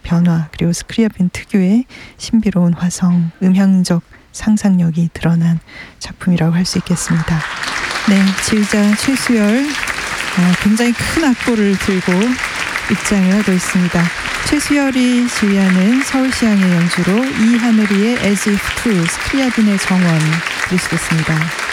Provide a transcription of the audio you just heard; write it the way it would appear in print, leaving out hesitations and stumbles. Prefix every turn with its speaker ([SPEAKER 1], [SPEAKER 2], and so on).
[SPEAKER 1] 변화, 그리고 스크리아빈 특유의 신비로운 화성, 음향적 상상력이 드러난 작품이라고 할 수 있겠습니다. 네, 지휘자 최수열 굉장히 큰 악보를 들고 입장을 하고 있습니다. 최수열이 지휘하는 서울시향의 연주로 이하늘이의 As If To, 스크리아빈의 정원 들으시겠습니다.